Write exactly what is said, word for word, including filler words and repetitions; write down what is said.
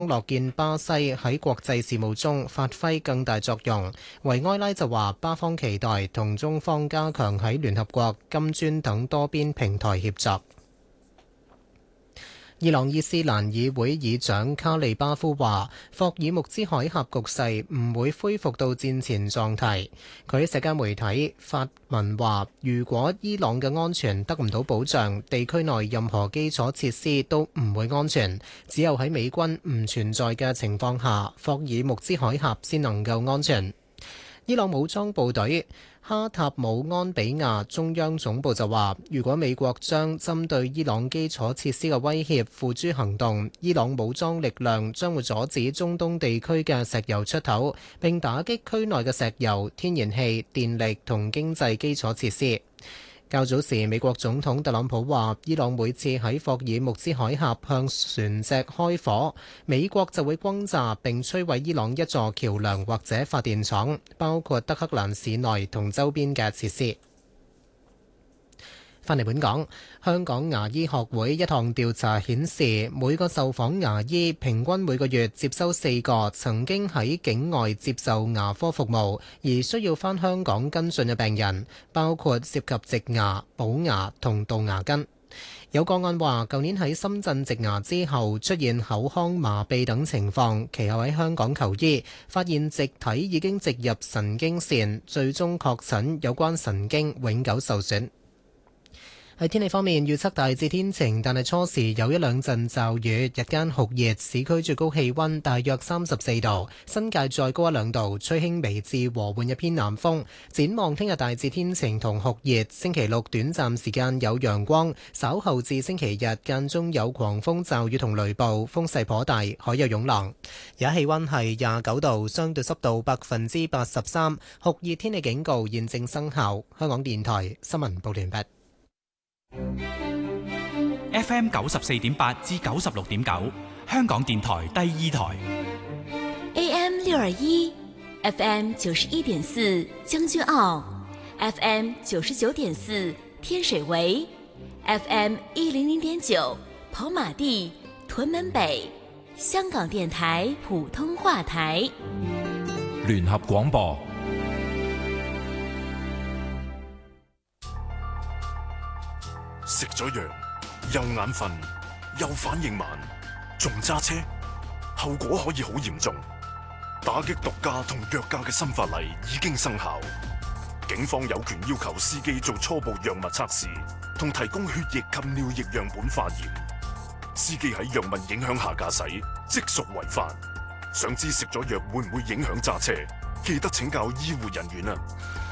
樂見巴西喺國際事務中發揮更大作用。維埃拉就話，巴方期待同中方加強喺聯合國、金磚等多邊平台協作。伊朗伊斯蘭議會議長卡利巴夫話，霍爾木茲海峽局勢唔會恢復到戰前狀態。佢喺社交媒體發文話，如果伊朗嘅安全得唔到保障，地區內任何基礎設施都唔會安全。只有喺美軍唔存在嘅情況下，霍爾木茲海峽先能夠安全。伊朗武裝部隊哈塔姆安比亞中央總部就話，如果美國將針對伊朗基礎設施嘅威脅付諸行動，伊朗武裝力量將會阻止中東地區嘅石油出口，並打擊區內嘅石油、天然氣、電力同經濟基礎設施。較早時，美國總統特朗普話，伊朗每次喺霍爾木茲海峽向船隻開火，美國就會轟炸並摧毀伊朗一座橋梁或者發電廠，包括德黑蘭市內同周邊嘅設施。返嚟本港，香港牙醫學會一項調查顯示，每個受訪牙醫平均每個月接收四個曾經喺境外接受牙科服務而需要返香港跟進嘅病人，包括涉及植牙、補牙同杜牙根。有個案話，舊年喺深圳植牙之後出現口腔麻痹等情況，其後喺香港求醫，發現植體已經植入神經線，最終確診有關神經永久受損。喺天氣方面，預測大致天晴，但係初時有一兩陣驟雨，日間酷熱，市區最高氣溫大約三十四度，新界再高一兩度，吹輕微至和緩一偏南風。展望聽日大致天晴同酷熱，星期六短暫時間有陽光，稍後至星期日間中有狂風驟雨同雷暴，風勢頗大，海有湧浪。而家氣溫係廿九度，相對濕度百分之八十三，酷熱天氣警告現正生效。香港電台新聞報完畢。 F M 九十四點八至九十六點九，香港電台第二台。 A M 六二一，F M 九十一點四將軍澳 ，F M 九十九點四天水圍 ，F M 一零零點九跑馬地屯門北，香港電台普通話台。 聯合廣播。 食咗藥又眼瞓又反應慢，仲揸車，後果可以好嚴重。打擊毒駕同藥駕嘅新法例已經生效，警方有權要求司機做初步藥物測試，同提供血液及尿液樣本化驗。司機喺藥物影響下駕駛，即屬違法。想知食咗藥會唔會影響揸車？記得請教醫護人員啊！